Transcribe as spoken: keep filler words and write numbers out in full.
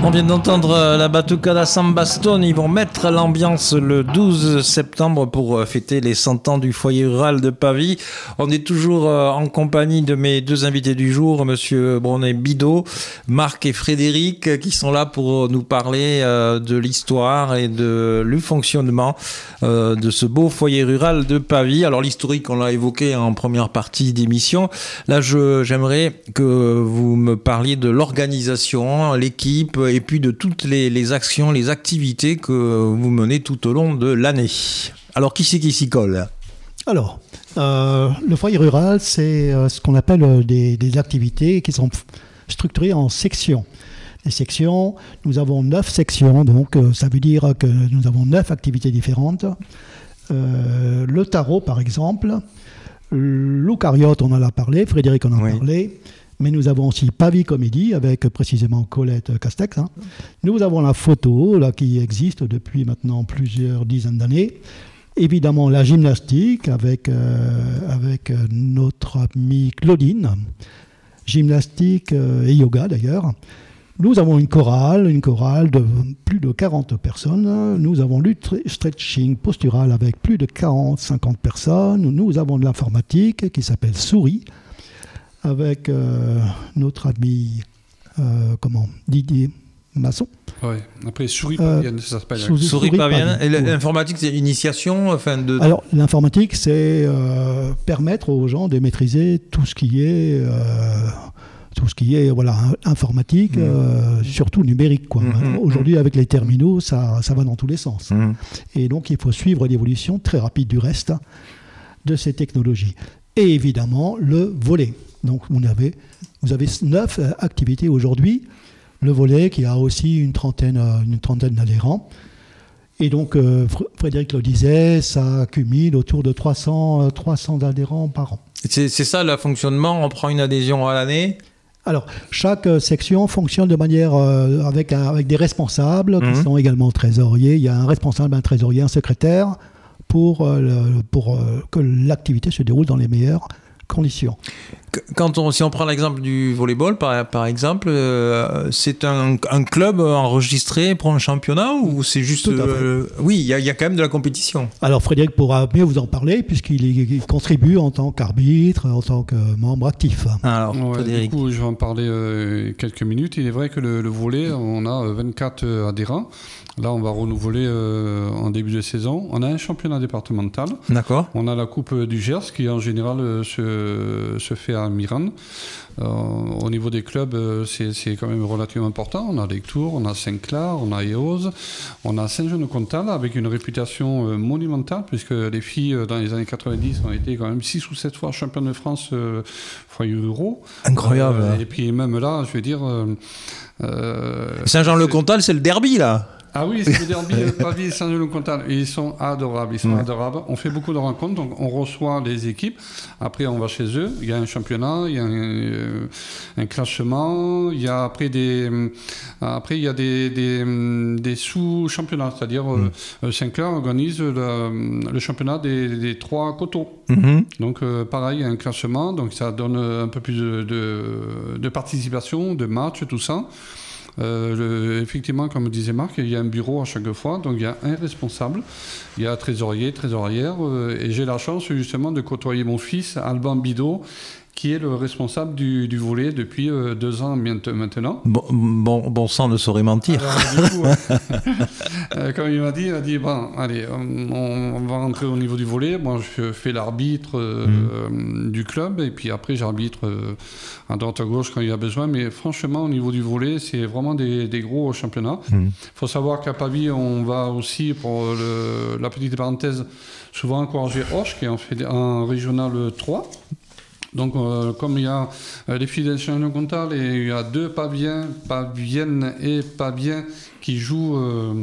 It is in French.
On vient d'entendre la Batucada Samba Stone. Ils vont mettre l'ambiance le douze septembre pour fêter les cent ans du foyer rural de Pavie. On est toujours en compagnie de mes deux invités du jour, Monsieur Brunet-Bidot, Marc et Frédéric, qui sont là pour nous parler de l'histoire et de, du fonctionnement de ce beau foyer rural de Pavie. Alors l'historique, on l'a évoqué en première partie d'émission. Là, je, j'aimerais que vous me parliez de l'organisation, l'équipe, et puis de toutes les, les actions, les activités que vous menez tout au long de l'année. Alors, qui c'est qui s'y colle ? Alors, euh, le foyer rural, c'est euh, ce qu'on appelle des, des activités qui sont structurées en sections. Les sections, nous avons neuf sections, donc euh, ça veut dire que nous avons neuf activités différentes. Euh, le tarot, par exemple, l'eucaryote, on en a parlé, Frédéric en a oui. parlé. Mais nous avons aussi Pavie Comédie avec précisément Colette Castex. Hein. Nous avons la photo là, qui existe depuis maintenant plusieurs dizaines d'années. Évidemment la gymnastique avec, euh, avec notre amie Claudine. Gymnastique euh, et yoga d'ailleurs. Nous avons une chorale, une chorale de plus de quarante personnes. Nous avons du stretching postural avec plus de quarante à cinquante personnes. Nous avons de l'informatique qui s'appelle Souris, avec euh, notre ami euh, comment, Didier Masson. Oui, après Souris Pavienne, euh, ça s'appelle. Souris, souris Pavienne. Et l'informatique, c'est l'initiation enfin de... Alors, l'informatique, c'est euh, permettre aux gens de maîtriser tout ce qui est, euh, tout ce qui est voilà, informatique, mmh. euh, surtout numérique. Quoi. Mmh. Aujourd'hui, avec les terminaux, ça, ça va dans tous les sens. Mmh. Et donc, il faut suivre l'évolution très rapide du reste de ces technologies. Et évidemment, le volley. Donc, vous avez, vous avez neuf activités aujourd'hui. Le volley qui a aussi une trentaine, une trentaine d'adhérents. Et donc, euh, Frédéric le disait, ça accumule autour de trois cents, trois cents adhérents par an. C'est, c'est ça le fonctionnement, on prend une adhésion à l'année ? Alors, chaque section fonctionne de manière euh, avec, avec des responsables qui mmh. sont également trésoriers. Il y a un responsable, un trésorier, un secrétaire pour, euh, le, pour euh, que l'activité se déroule dans les meilleures conditions. Quand on, si on prend l'exemple du volleyball, par, par exemple, euh, c'est un, un club enregistré pour un championnat ou c'est juste... Euh, oui, il y, y a quand même de la compétition. Alors Frédéric pourra mieux vous en parler puisqu'il il contribue en tant qu'arbitre, en tant que membre actif. Alors, ouais, Frédéric. Du coup, je vais en parler euh, quelques minutes. Il est vrai que le, le volley, on a vingt-quatre adhérents. Là, on va renouveler euh, en début de saison. On a un championnat départemental. D'accord. On a la Coupe du Gers qui, en général, euh, se, se fait à Mirande. Euh, au niveau des clubs, euh, c'est, c'est quand même relativement important. On a Lectoure, on a Saint-Clar, on a Eauze, on a Saint-Jean-de-Comtal avec une réputation euh, monumentale puisque les filles, euh, dans les années quatre-vingt-dix, ont été quand même six ou sept fois championnes de France euh, foyer ruraux. Incroyable. Euh, et puis même là, je veux dire... Euh, euh, Saint-Jean-le-Comtal, c'est... c'est le derby, là. Ah oui, c'est le derby Pavie et Saint-Jean-le-Comtal. Ils sont adorables, ils sont mmh. adorables. On fait beaucoup de rencontres, donc on reçoit les équipes. Après, on va chez eux. Il y a un championnat, il y a un, euh, un classement. Il y a après des, euh, après il y a des, des, des sous-championnats, c'est-à-dire mmh. euh, Saint-Clair organise le, le championnat des, des trois coteaux. Mmh. Donc euh, pareil, il y a un classement, donc ça donne un peu plus de, de, de participation, de matchs, tout ça. Euh, le, effectivement, comme disait Marc, il y a un bureau à chaque fois, donc il y a un responsable, il y a un trésorier, trésorière, euh, et j'ai la chance justement de côtoyer mon fils, Alban Bidot, qui est le responsable du, du volley depuis euh, deux ans maintenant. Bon, bon, bon sang ne saurait mentir. Alors, du coup, euh, comme il m'a dit, il m'a dit, bon, allez, on, on va rentrer au niveau du volley. Moi, je fais l'arbitre euh, mmh. du club, et puis après, j'arbitre euh, à droite à gauche quand il y a besoin. Mais franchement, au niveau du volley, c'est vraiment des, des gros championnats. Il mmh. faut savoir qu'à Pavie, on va aussi, pour le, la petite parenthèse, souvent encourager Hoche, qui est en, fait, en régional trois. Donc, euh, comme il y a euh, les filles de Saint-Jean-le-Comtal et il y a deux Paviens, Paviennes et Paviens qui jouent euh,